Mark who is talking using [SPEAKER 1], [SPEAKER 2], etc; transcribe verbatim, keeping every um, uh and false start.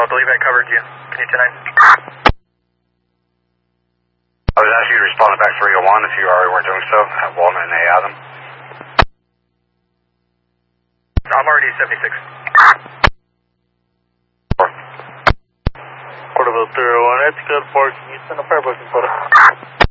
[SPEAKER 1] I believe I covered you. Can you ten nine?
[SPEAKER 2] I was asking you to respond to back three oh one if you already weren't doing so at Walnut and A. Adam.
[SPEAKER 1] No, I'm already seventy-six.
[SPEAKER 3] Portable three oh one, that's good for. Can you send a fire booking photo?